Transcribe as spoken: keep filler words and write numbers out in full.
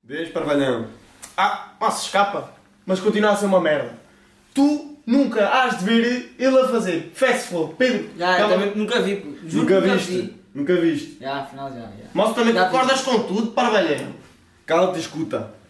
Vês, parvalhão? Ah, se escapa, mas continua a ser uma merda. Tu nunca has de ver ele a fazer. Fast flow, Pedro. Já, eu calma. também nunca vi, pô. Juro Nunca que viste? vi. Nunca viste? Já, afinal já, já. Mas também Já vi. concordas com tudo, parvalhão. Cala-te e escuta.